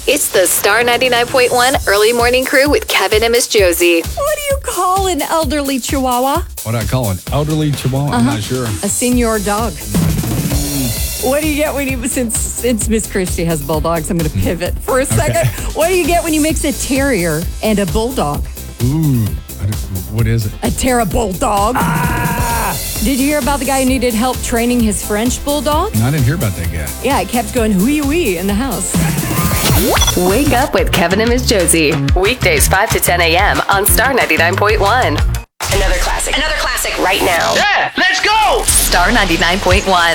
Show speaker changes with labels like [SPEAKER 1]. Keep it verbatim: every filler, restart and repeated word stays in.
[SPEAKER 1] It's the Star ninety-nine point one Early Morning Crew with Kevin and Miss Josie.
[SPEAKER 2] What do you call an elderly chihuahua?
[SPEAKER 3] What do I call an elderly chihuahua?
[SPEAKER 2] Uh-huh.
[SPEAKER 3] I'm not sure.
[SPEAKER 2] A senior dog. What do you get when you, since since Miss Christie has bulldogs, I'm going to pivot for a second.
[SPEAKER 3] Okay.
[SPEAKER 2] What do you get when you mix a terrier and a bulldog?
[SPEAKER 3] Ooh, I don't- what is it?
[SPEAKER 2] A terra bulldog.
[SPEAKER 3] Ah!
[SPEAKER 2] Did you hear about the guy who needed help training his French bulldog?
[SPEAKER 3] No, I didn't hear about that guy.
[SPEAKER 2] Yeah, it kept going wee wee in the house.
[SPEAKER 1] Wake up with Kevin and Miss Josie. Weekdays five to ten a.m. on Star ninety-nine point one.
[SPEAKER 4] Another classic. Another classic right now.
[SPEAKER 5] Yeah, let's go!
[SPEAKER 1] Star ninety-nine point one.